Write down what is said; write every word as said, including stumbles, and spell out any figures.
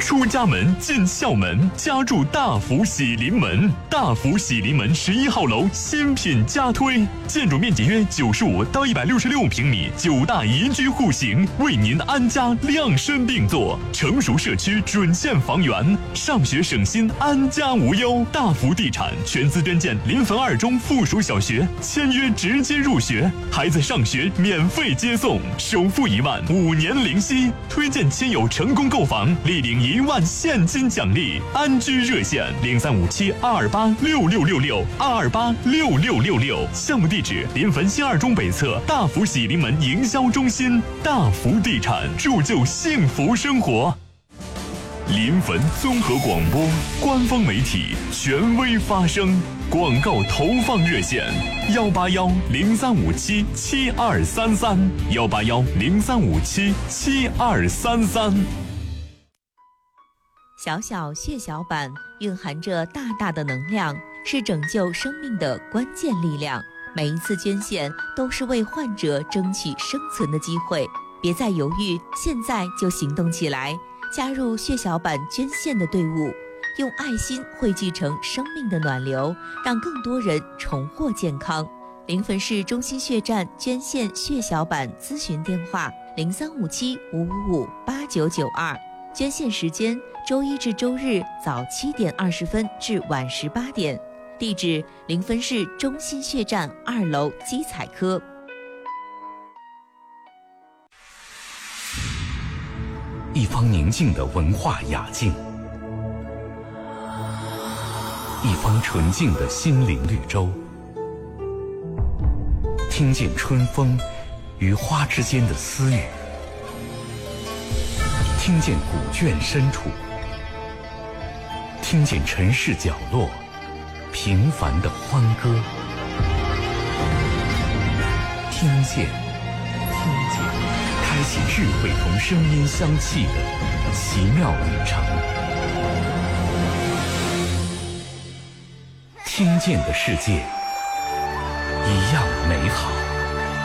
出家门进校门，家住大福喜临门。大福喜临门十一号楼新品加推，建筑面积约九十五到一百六十六平米，九大宜居户型，为您安家量身定做。成熟社区准线房源，上学省心，安家无忧。大福地产全资捐建临汾二中附属小学，签约直接入学，孩子上学免费接送，首付一万，五年零息。推荐亲友成功购房，立领一万现金奖励。安居热线零三五七二二八六六六六二二八六六六六。项目地址：临汾新二中北侧大福喜临门营销中心。大福地产，铸就幸福生活。临汾综合广播官方媒体，权威发声。广告投放热线：幺八幺零三五七七二三三，幺八幺零三五七七二三三。 小小血小板蕴含着大大的能量，是拯救生命的关键力量。每一次捐献都是为患者争取生存的机会，别再犹豫，现在就行动起来，加入血小板捐献的队伍，用爱心汇聚成生命的暖流，让更多人重获健康。临汾市中心血站捐献血小板咨询电话：零三五七五五五八九九二。捐献时间：周一至周日早七点二十分至晚十八点。地址：临汾市中心血站二楼基彩科。 一方宁静的文化雅境，一方纯净的心灵绿洲，听见春风与花之间的私语，听见古卷深处，听见城市角落平凡的欢歌，听见，听见，开启智慧同声音相契的奇妙旅程。听见的世界一样美好。